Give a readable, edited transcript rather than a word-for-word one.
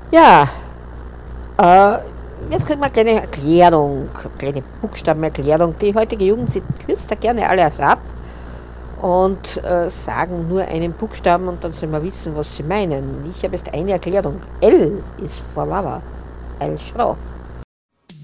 Ja, äh, jetzt kriegen wir eine kleine Erklärung, eine kleine Buchstabenerklärung. Die heutige Jugend, sie kürzt da gerne alles ab und sagen nur einen Buchstaben und dann sollen wir wissen, was sie meinen. Ich habe jetzt eine Erklärung. L ist for Lava. L. Schau.